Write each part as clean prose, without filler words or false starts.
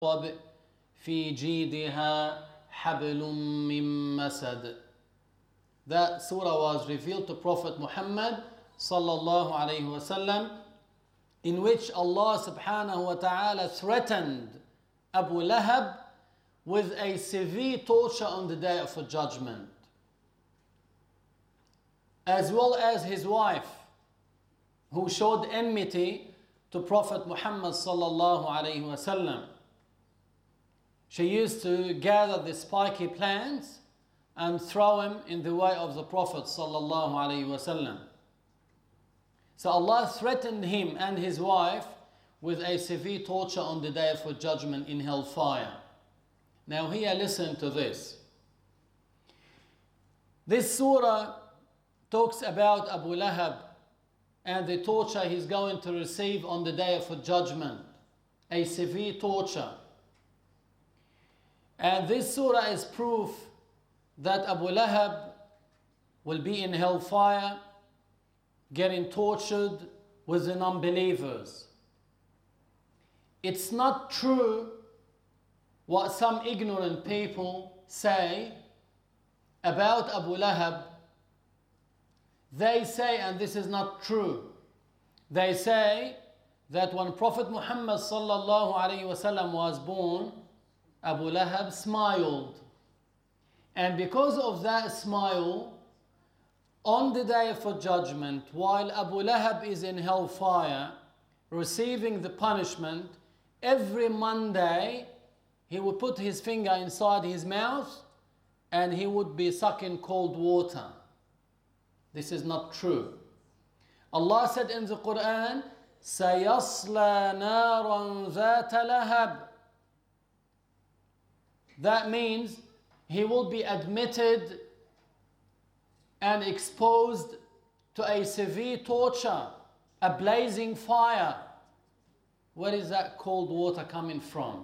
في جيدها حبل من مسد. That surah was revealed to Prophet Muhammad sallallahu alayhi wasallam, in which Allah subhanahu wa ta'ala threatened Abu Lahab with a severe torture on the day of judgment, as well as his wife, who showed enmity to Prophet Muhammad sallallahu alayhi wasallam. She used to gather the spiky plants and throw him in the way of the Prophet sallallahu alayhi wasallam. So Allah threatened him and his wife with a severe torture on the day of judgment in hellfire. Now here, listen to this. This surah talks about Abu Lahab and the torture he's going to receive on the day of judgment, a severe torture. And this surah is proof that Abu Lahab will be in hellfire, getting tortured with the non-believers. It's not true what some ignorant people say about Abu Lahab. They say, and this is not true, they say that when Prophet Muhammad sallallahu alaihi wasallam was born, Abu Lahab smiled. And because of that smile, on the day of judgment, while Abu Lahab is in hellfire, receiving the punishment, every Monday, he would put his finger inside his mouth and he would be sucking cold water. This is not true. Allah said in the Quran, سَيَصْلَى نَارًا ذَاتَ لَهَبٍ. That means he will be admitted and exposed to a severe torture, a blazing fire. Where is that cold water coming from?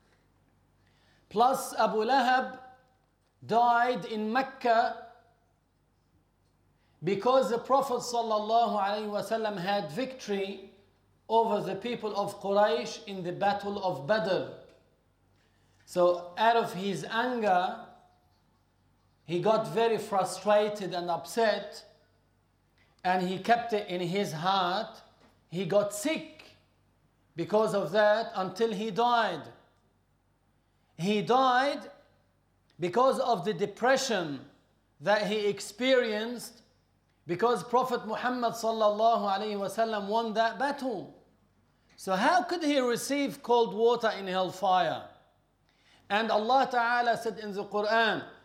Plus, Abu Lahab died in Mecca because the Prophet ﷺ had victory over the people of Quraysh in the battle of Badr. So out of his anger, he got very frustrated and upset, and he kept it in his heart. He got sick because of that until he died. He died because of the depression that he experienced, because Prophet Muhammad sallallahu alaihi wasallam won that battle. So how could he receive cold water in hellfire? And Allah Ta'ala said in the Quran,